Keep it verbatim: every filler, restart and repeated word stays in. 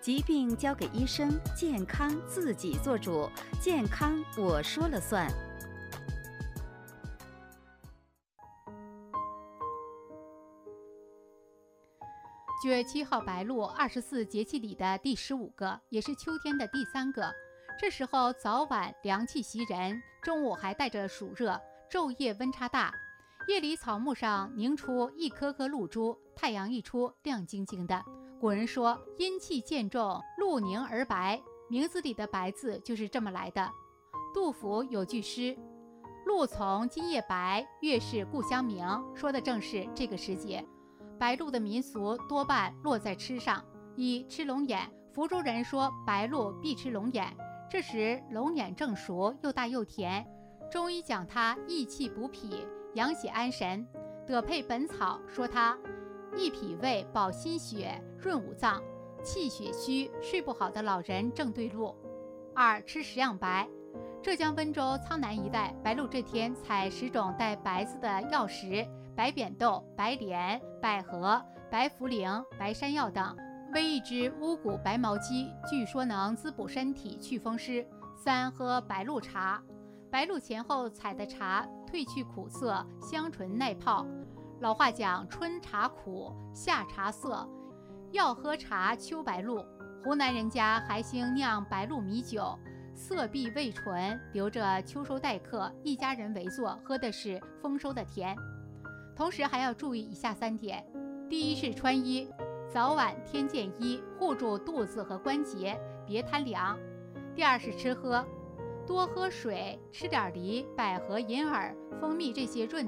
疾病交给医生，健康自己做主。健康我说了算。 九月七号，白露，二十四节气里的第十五个，也是秋天的第三个。这时候早晚凉气袭人，中午还带着暑热，昼夜温差大。夜里草木上凝出一颗颗露珠，太阳一出亮晶晶的。古人说阴气渐重，露凝而白，名字里的白字就是这么来的。杜甫有句诗：露从今夜白，月是故乡明，说的正是这个时节。白露的民俗多半落在吃上，以吃龙眼，福州人说白露必吃龙眼，这时龙眼正熟，又大又甜。中医讲它益气补脾，养血安神。德配本草说它益脾胃，保心血，润五脏，气血虚睡不好的老人正对路。二、吃十样白。浙江温州苍南一带，白露这天采十种带白字的药食，白扁豆、白莲、百合、白茯苓、白山药等，煨一只乌骨白毛鸡，据说能滋补身体、祛风湿。三、喝白露茶。白露前后采的茶褪去苦涩，香醇耐泡。老话讲春茶苦，夏茶涩，要喝茶秋白露。湖南人家还兴酿白露米酒，色碧味醇，留着秋收待客，一家人围坐，喝的是丰收的甜。同时还要注意以下三点：第一是穿衣，早晚添件衣，护住肚子和关节，别贪凉。第二是吃喝，多喝水，吃点梨、百合、银耳、蜂蜜这些润